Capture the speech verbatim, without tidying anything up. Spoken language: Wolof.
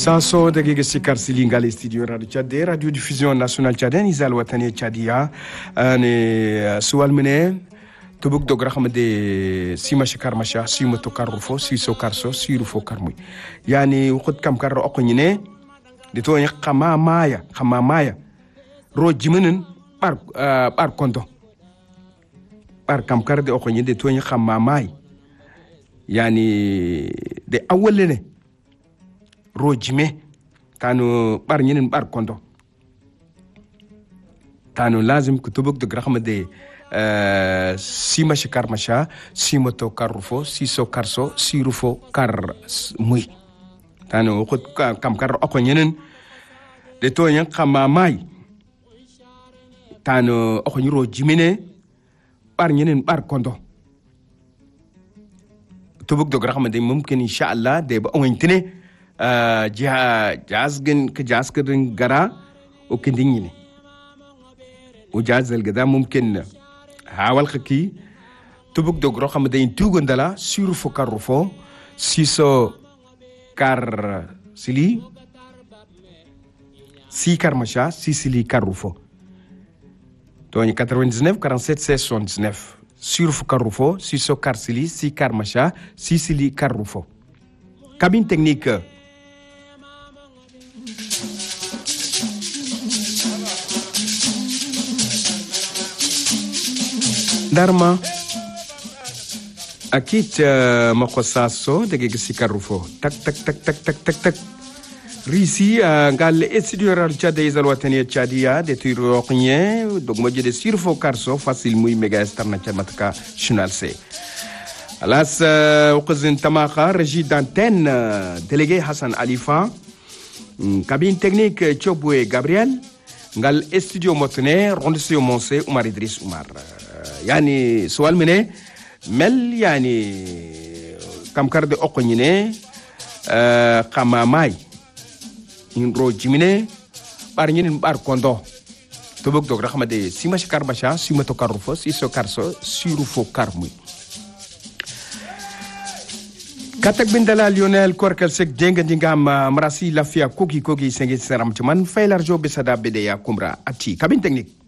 Saso dagiga sikar silingali studio radio Tchad radio diffusion nationale tchadienne izal watani tchadia ne sual mene tubuk dogra xamade sima shikar masha sima to karufo siso karso sirufo karmuy yani khud kam kar oqñine de to xama maya xama maya ro jimenen par par konto par kam kar de oqñine de to xama may yani de awalene rojime tanu bar ñinen bar kondo tanu lazim kutubuk de graxma de euh sima shikar masha sima to karufo siso karso sirufo kar muy tanu xut kam kar oko ñinen de to ñan xama may tanu oko ñu rojimene bar ñinen bar kondo tubuk de graxma de mumkin inshallah de ba ontine جها جازجن كجازكرن جرا وكنديني وجاز الجدا ممكن حاول خكي تبوك دوغ رقم دين توغن دلا سيرو فكرفو سيسو كار سيلي سي كارمشا سيسيلي كارفو توني quatre-vingt-dix-neuf quarante-sept seize soixante-dix-neuf سيرو فكرفو سيسو كارسيلي سي كارمشا سيسيلي كارفو cabine technique Dharma akit uh, makosaso dege sikarufo tak tak tak tak tak tak tak risi uh, ngal studio radio Tchad izal watani Tchadia de tiro qnye dog mo jede sirfo karso facile muy mega externa chamatka journal c alas uqzin uh, tamaqa régie d'antenne uh, délégué Hassan Alifa um, cabine technique Chobwe Gabriel ngal studio motene rondissio Monse Oumar Idriss Oumar يعني سؤال منه مل يعني كم كرد أقنينه قماماي ينرو جمينه بارنين بار كوندو تبوك دوك رحمة دي سيما شكار باشا سيما تو كارفو سيسو كارسو سيروفو كارمي katak bindala Lionel Korkel sek jenga jingam marasi lafia kogi kogi sengi seram cuman failar jo besada bede ya kumra ati kabin teknik